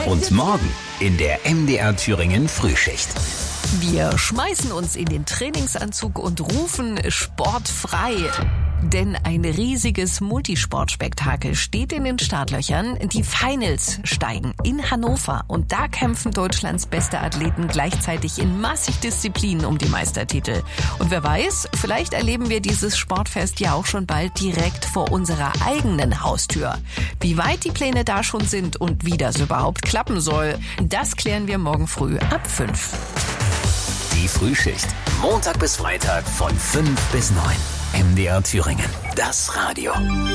Und morgen in der MDR Thüringen Frühschicht. Wir schmeißen uns in den Trainingsanzug und rufen sportfrei. Denn ein riesiges Multisportspektakel steht in den Startlöchern. Die Finals steigen in Hannover und da kämpfen Deutschlands beste Athleten gleichzeitig in massig Disziplinen um die Meistertitel. Und wer weiß, vielleicht erleben wir dieses Sportfest ja auch schon bald direkt vor unserer eigenen Haustür. Wie weit die Pläne da schon sind und wie das überhaupt klappen soll, das klären wir morgen früh ab 5. Die Frühschicht. Montag bis Freitag von 5 bis 9. MDR Thüringen. Das Radio.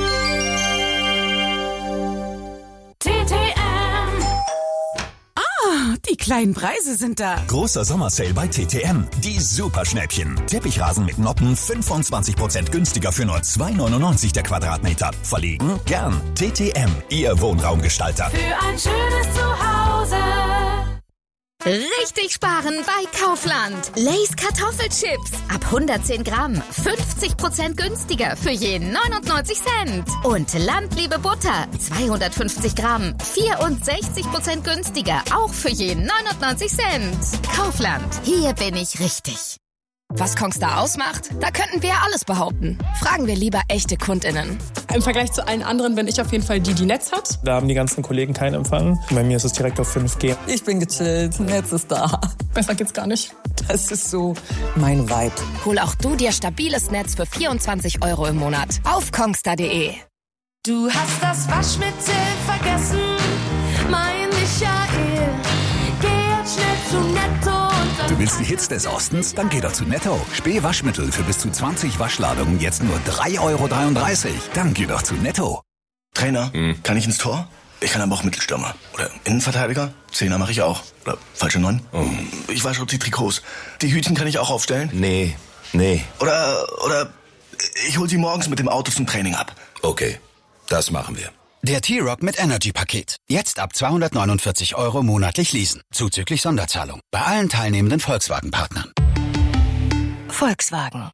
TTM. Die kleinen Preise sind da. Großer Sommersale bei TTM. Die Superschnäppchen. Teppichrasen mit Noppen 25% günstiger für nur 2,99 der Quadratmeter. Verlegen? Gern. TTM, Ihr Wohnraumgestalter. Für ein schönes Zuhause. Richtig sparen bei Kaufland. Lay's Kartoffelchips. Ab 110 Gramm. 50% günstiger für je 99 Cent. Und Landliebe Butter. 250 Gramm. 64% günstiger. Auch für je 99 Cent. Kaufland. Hier bin ich richtig. Was Kongstar ausmacht? Da könnten wir ja alles behaupten. Fragen wir lieber echte KundInnen. Im Vergleich zu allen anderen bin ich auf jeden Fall die Netz hat. Da haben die ganzen Kollegen keinen Empfang. Bei mir ist es direkt auf 5G. Ich bin gechillt, Netz ist da. Besser geht's gar nicht. Das ist so mein Vibe. Hol auch du dir stabiles Netz für 24 € im Monat. Auf kongstar.de. Du hast das Waschmittel vergessen, mein Michael. Geh jetzt schnell zu Netto. Du willst die Hits des Ostens? Dann geh doch zu Netto. Spähwaschmittel für bis zu 20 Waschladungen jetzt nur 3,33 €. Dann geh doch zu Netto. Trainer, kann ich ins Tor? Ich kann aber auch Mittelstürmer. Oder Innenverteidiger? Zehner mache ich auch. Oder falsche 9? Ich wasche auch die Trikots. Die Hütchen kann ich auch aufstellen? Nee. Oder ich hol sie morgens mit dem Auto zum Training ab. Okay, das machen wir. Der T-Rock mit Energy-Paket. Jetzt ab 249 € monatlich leasen. Zuzüglich Sonderzahlung. Bei allen teilnehmenden Volkswagen-Partnern. Volkswagen.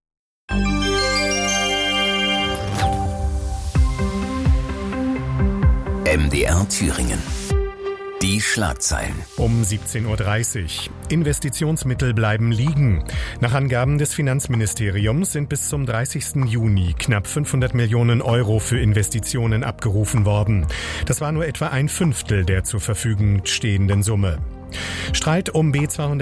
MDR Thüringen. Die Schlagzeilen. Um 17:30 Uhr. Investitionsmittel bleiben liegen. Nach Angaben des Finanzministeriums sind bis zum 30. Juni knapp 500 Millionen € für Investitionen abgerufen worden. Das war nur etwa ein Fünftel der zur Verfügung stehenden Summe. Streit um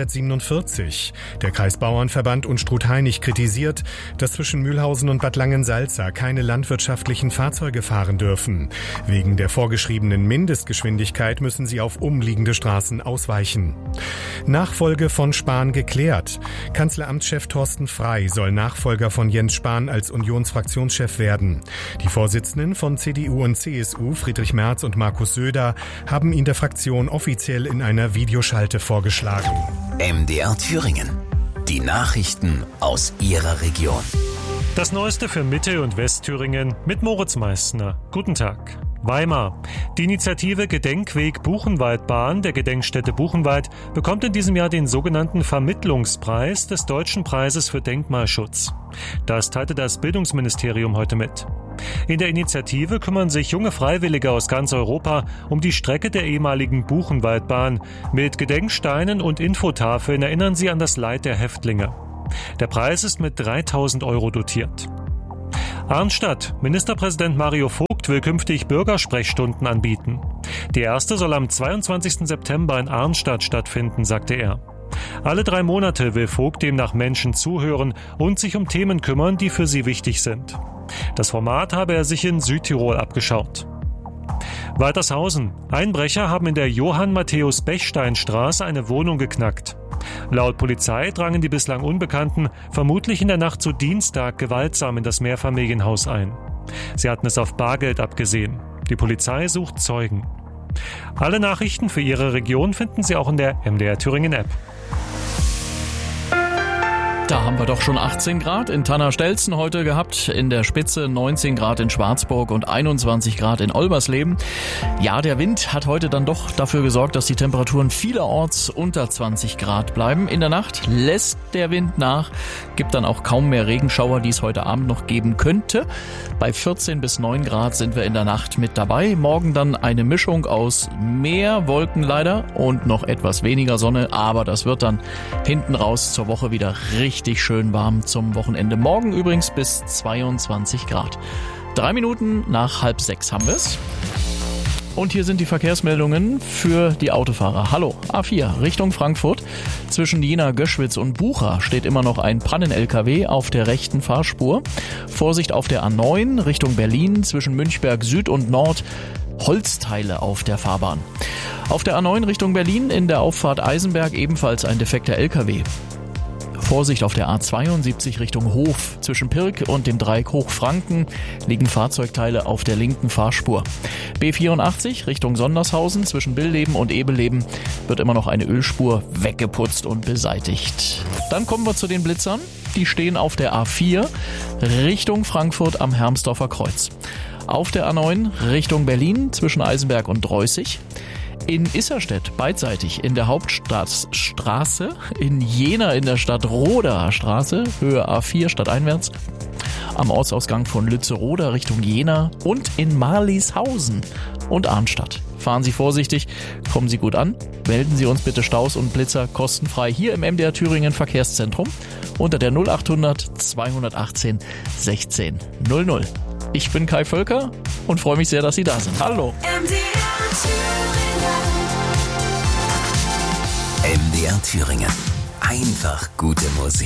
B247. Der Kreisbauernverband Unstrut-Hainich kritisiert, dass zwischen Mühlhausen und Bad Langensalza keine landwirtschaftlichen Fahrzeuge fahren dürfen. Wegen der vorgeschriebenen Mindestgeschwindigkeit müssen sie auf umliegende Straßen ausweichen. Nachfolge von Spahn geklärt. Kanzleramtschef Thorsten Frey soll Nachfolger von Jens Spahn als Unionsfraktionschef werden. Die Vorsitzenden von CDU und CSU, Friedrich Merz und Markus Söder, haben ihn der Fraktion offiziell in einer Videoschalte vorgeschlagen. MDR Thüringen. Die Nachrichten aus Ihrer Region. Das Neueste für Mitte- und Westthüringen mit Moritz Meissner. Guten Tag. Weimar. Die Initiative Gedenkweg Buchenwaldbahn der Gedenkstätte Buchenwald bekommt in diesem Jahr den sogenannten Vermittlungspreis des Deutschen Preises für Denkmalschutz. Das teilte das Bildungsministerium heute mit. In der Initiative kümmern sich junge Freiwillige aus ganz Europa um die Strecke der ehemaligen Buchenwaldbahn. Mit Gedenksteinen und Infotafeln erinnern sie an das Leid der Häftlinge. Der Preis ist mit 3.000 € dotiert. Arnstadt. Ministerpräsident Mario Vogt will künftig Bürgersprechstunden anbieten. Die erste soll am 22. September in Arnstadt stattfinden, sagte er. Alle 3 Monate will Vogt demnach Menschen zuhören und sich um Themen kümmern, die für sie wichtig sind. Das Format habe er sich in Südtirol abgeschaut. Waltershausen. Einbrecher haben in der Johann-Matthäus-Bechstein-Straße eine Wohnung geknackt. Laut Polizei drangen die bislang Unbekannten vermutlich in der Nacht zu Dienstag gewaltsam in das Mehrfamilienhaus ein. Sie hatten es auf Bargeld abgesehen. Die Polizei sucht Zeugen. Alle Nachrichten für Ihre Region finden Sie auch in der MDR Thüringen App. Da haben wir doch schon 18 Grad in Tanner-Stelzen heute gehabt, in der Spitze 19 Grad in Schwarzburg und 21 Grad in Olbersleben. Ja, der Wind hat heute dann doch dafür gesorgt, dass die Temperaturen vielerorts unter 20 Grad bleiben. In der Nacht lässt der Wind nach, gibt dann auch kaum mehr Regenschauer, die es heute Abend noch geben könnte. Bei 14 bis 9 Grad sind wir in der Nacht mit dabei. Morgen dann eine Mischung aus mehr Wolken leider und noch etwas weniger Sonne, aber das wird dann hinten raus zur Woche wieder richtig schön warm zum Wochenende. Morgen übrigens bis 22 Grad. 3 Minuten nach 5:30 haben wir es. Und hier sind die Verkehrsmeldungen für die Autofahrer. Hallo, A4 Richtung Frankfurt. Zwischen Jena, Göschwitz und Bucha steht immer noch ein Pannen-LKW auf der rechten Fahrspur. Vorsicht auf der A9 Richtung Berlin zwischen Münchberg Süd und Nord. Holzteile auf der Fahrbahn. Auf der A9 Richtung Berlin in der Auffahrt Eisenberg ebenfalls ein defekter LKW. Vorsicht auf der A72 Richtung Hof. Zwischen Pirk und dem Dreieck Hochfranken liegen Fahrzeugteile auf der linken Fahrspur. B84 Richtung Sondershausen zwischen Billeben und Ebeleben wird immer noch eine Ölspur weggeputzt und beseitigt. Dann kommen wir zu den Blitzern. Die stehen auf der A4 Richtung Frankfurt am Hermsdorfer Kreuz. Auf der A9 Richtung Berlin zwischen Eisenberg und Dreußig. In Isserstedt beidseitig in der Hauptstadtstraße, in Jena in der Stadtroder Straße, Höhe A4 stadteinwärts, am Ortsausgang von Lützeroda Richtung Jena und in Marlieshausen und Arnstadt. Fahren Sie vorsichtig, kommen Sie gut an, melden Sie uns bitte Staus und Blitzer kostenfrei hier im MDR Thüringen Verkehrszentrum unter der 0800 218 16 00. Ich bin Kai Völker und freue mich sehr, dass Sie da sind. Hallo! MDR Thüringen. Einfach gute Musik.